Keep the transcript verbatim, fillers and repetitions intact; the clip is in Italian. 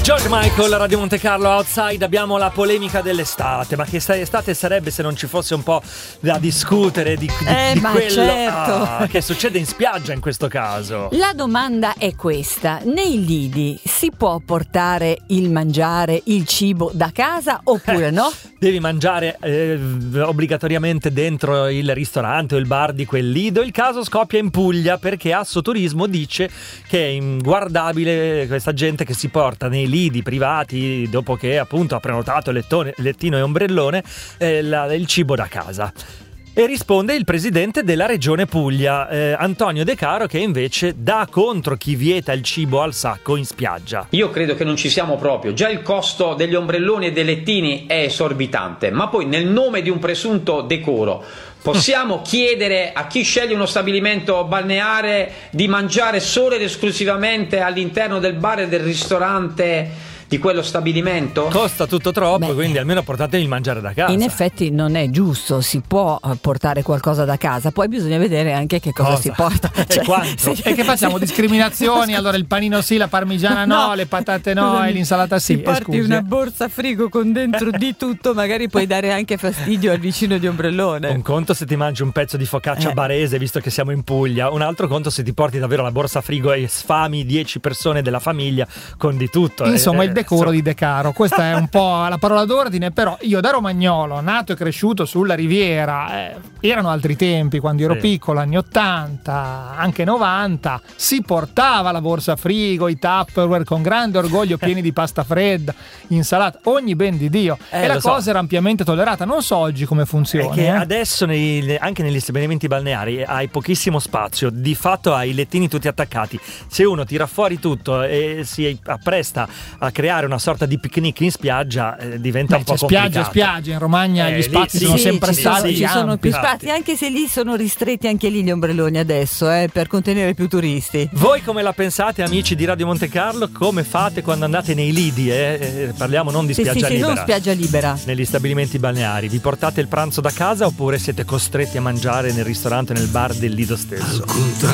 George Michael, Radio Monte Carlo, Outside. Abbiamo la polemica dell'estate. Ma che estate sarebbe se non ci fosse un po' da discutere di, di, eh, di ma quello certo. ah, che succede in spiaggia in questo caso? La domanda è questa: nei lidi si può portare il mangiare, il cibo da casa oppure eh, no? Devi mangiare eh, obbligatoriamente dentro il ristorante o il bar di quel lido. Il caso scoppia in Puglia perché Assoturismo dice che è inguardabile questa gente che si porta nei lidi privati dopo che appunto ha prenotato lettone, lettino e ombrellone eh, la, il cibo da casa. E risponde il presidente della regione Puglia, eh, Antonio De Caro, che invece dà contro chi vieta il cibo al sacco in spiaggia. Io credo che non ci siamo proprio. Già il costo degli ombrelloni e dei lettini è esorbitante, ma poi nel nome di un presunto decoro possiamo chiedere a chi sceglie uno stabilimento balneare di mangiare solo ed esclusivamente all'interno del bar e del ristorante di quello stabilimento? Costa tutto troppo. Beh, quindi almeno portatevi il mangiare da casa. In effetti non è giusto, si può portare qualcosa da casa, poi bisogna vedere anche che cosa, cosa? si porta. Cioè, e quanto? Sì. E che facciamo? Discriminazioni? Allora il panino sì, la parmigiana no, no le patate no, scusami, e l'insalata sì. Se porti eh, una borsa frigo con dentro di tutto, magari puoi dare anche fastidio al vicino di ombrellone. Un conto se ti mangi un pezzo di focaccia eh. barese, visto che siamo in Puglia, un altro conto se ti porti davvero la borsa frigo e sfami dieci persone della famiglia con di tutto. Insomma, eh, il decoro di De Caro, questa è un po' la parola d'ordine. Però io da romagnolo, nato e cresciuto sulla Riviera, eh, erano altri tempi, quando ero sì. piccolo, anni ottanta, anche novanta, si portava la borsa frigo, i Tupperware con grande orgoglio pieni di pasta fredda, insalata, ogni ben di Dio, eh, e la cosa so. era ampiamente tollerata. Non so oggi come funziona. È che eh. adesso nei, anche negli stabilimenti balneari hai pochissimo spazio, di fatto hai i lettini tutti attaccati. Se uno tira fuori tutto e si appresta a creare una sorta di picnic in spiaggia, eh, diventa Beh, un po' c'è complicato. Spiaggia, spiaggia, in Romagna eh, gli spazi lì, sono sì, sempre ci stati sono, ci sono più infatti. spazi, anche se lì sono ristretti anche lì gli ombrelloni adesso, eh, per contenere più turisti. Voi come la pensate, amici di Radio Monte Carlo? Come fate quando andate nei lidi? Eh? Eh, parliamo non di sì, spiaggia sì, libera. Sì, non spiaggia libera. Negli stabilimenti balneari. Vi portate il pranzo da casa oppure siete costretti a mangiare nel ristorante, nel bar del lido stesso?